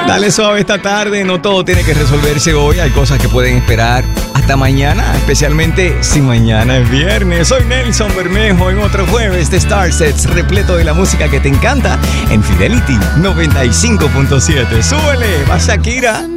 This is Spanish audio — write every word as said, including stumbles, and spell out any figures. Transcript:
Dale suave esta tarde, no todo tiene que resolverse hoy, hay cosas que pueden esperar hasta mañana, especialmente si mañana es viernes. Soy Nelson Bermejo en otro jueves de Star Sets, repleto de la música que te encanta en Fidelity noventa y cinco punto siete. ¡Súbele! ¡Va Shakira!